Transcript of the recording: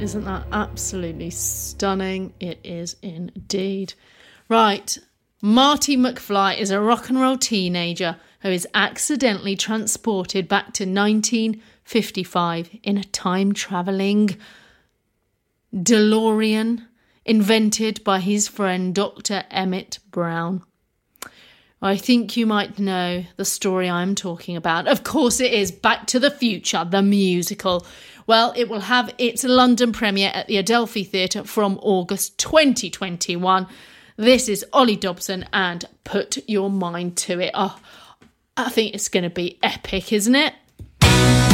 Isn't that absolutely stunning? It is indeed. Right. Marty McFly is a rock and roll teenager who is accidentally transported back to 1955 in a time-travelling DeLorean invented by his friend Dr. Emmett Brown. I think you might know the story I'm talking about. Of course it is Back to the Future, the musical. Well, it will have its London premiere at the Adelphi Theatre from August 2021. This is Ollie Dobson and Put Your Mind to It. Oh, I think it's going to be epic, isn't it?